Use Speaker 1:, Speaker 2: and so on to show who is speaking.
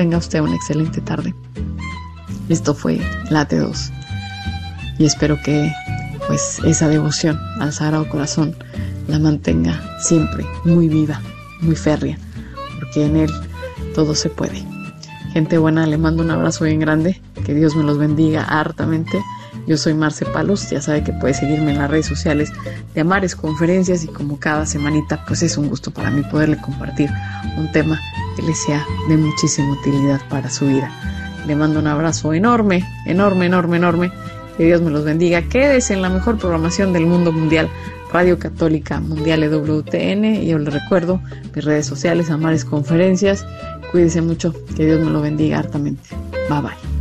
Speaker 1: tenga usted una excelente tarde. Esto fue Late 2 y espero que pues esa devoción al Sagrado Corazón la mantenga siempre muy viva, muy férrea, porque en él todo se puede. Gente buena, le mando un abrazo bien grande, que Dios me los bendiga hartamente. Yo soy Marce Palos, ya sabe que puede seguirme en las redes sociales de Amares Conferencias, y como cada semanita pues es un gusto para mí poderle compartir un tema que le sea de muchísima utilidad para su vida. Le mando un abrazo enorme, enorme, enorme, enorme. Que Dios me los bendiga. Quédese en la mejor programación del mundo mundial, Radio Católica Mundial EWTN. Y yo les recuerdo mis redes sociales, Amares Conferencias. Cuídese mucho. Que Dios me lo bendiga hartamente. Bye bye.